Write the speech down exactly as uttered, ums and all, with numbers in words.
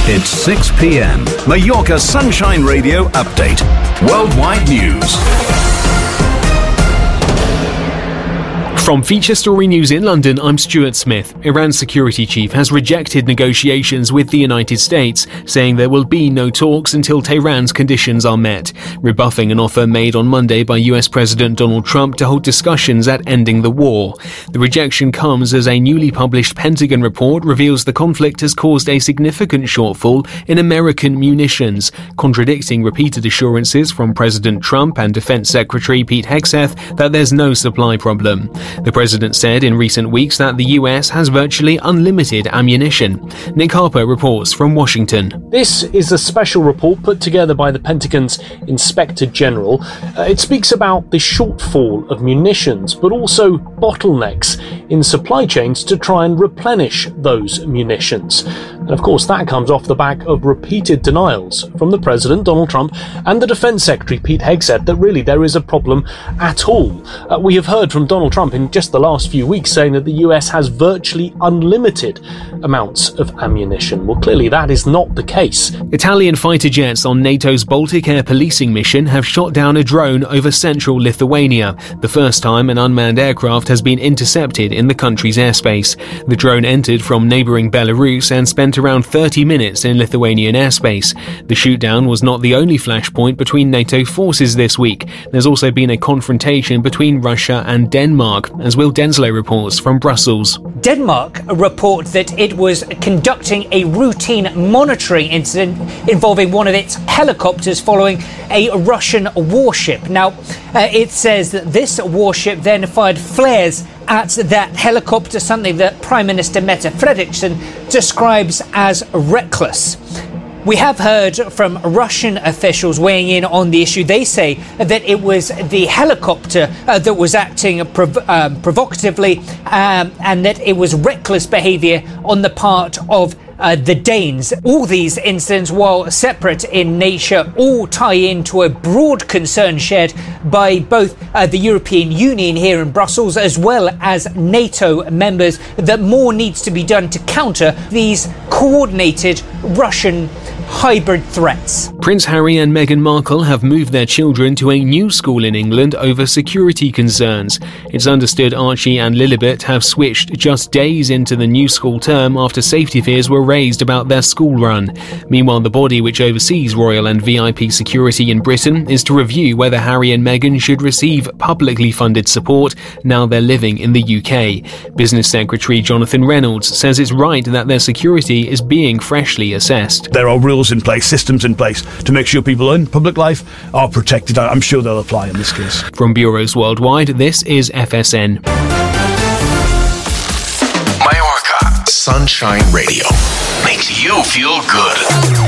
It's six p.m. Mallorca Sunshine Radio Update. Worldwide news. From Feature Story News in London, I'm Stuart Smith. Iran's security chief has rejected negotiations with the United States, saying there will be no talks until Tehran's conditions are met, rebuffing an offer made on Monday by U S President Donald Trump to hold discussions at ending the war. The rejection comes as a newly published Pentagon report reveals the conflict has caused a significant shortfall in American munitions, contradicting repeated assurances from President Trump and Defense Secretary Pete Hegseth that there's no supply problem. The president said in recent weeks that the U S has virtually unlimited ammunition. Nick Harper reports from Washington. This is a special report put together by the Pentagon's Inspector General. Uh, it speaks about the shortfall of munitions, but also bottlenecks in supply chains to try and replenish those munitions. And of course, that comes off the back of repeated denials from the President, Donald Trump, and the Defense Secretary, Pete Hegseth, that really there is a problem at all. Uh, we have heard from Donald Trump in just the last few weeks saying that the U S has virtually unlimited amounts of ammunition. Well, clearly that is not the case. Italian fighter jets on NATO's Baltic air policing mission have shot down a drone over central Lithuania, the first time an unmanned aircraft has been intercepted in the country's airspace. The drone entered from neighbouring Belarus and spent around thirty minutes in Lithuanian airspace. The shootdown was not the only flashpoint between NATO forces this week. There's also been a confrontation between Russia and Denmark, as Will Denslow reports from Brussels. Denmark reports that it was conducting a routine monitoring incident involving one of its helicopters following a Russian warship. Now, uh, it says that this warship then fired flares at that helicopter, something that Prime Minister Mette Frederiksen describes as reckless. We have heard from Russian officials weighing in on the issue. They say that it was the helicopter uh, that was acting prov- um, provocatively um, and that it was reckless behaviour on the part of uh, the Danes. All these incidents, while separate in nature, all tie into a broad concern shared by both uh, the European Union here in Brussels as well as NATO members that more needs to be done to counter these coordinated Russian hybrid threats. Prince Harry and Meghan Markle have moved their children to a new school in England over security concerns. It's understood Archie and Lilibet have switched just days into the new school term after safety fears were raised about their school run. Meanwhile, the body which oversees royal and V I P security in Britain is to review whether Harry and Meghan should receive publicly funded support now they're living in the U K. Business Secretary Jonathan Reynolds says it's right that their security is being freshly assessed. There are rules in place, systems in place to make sure people in public life are protected. I'm sure they'll apply in this case. From bureaus worldwide, this is F S N. Mallorca Sunshine Radio makes you feel good.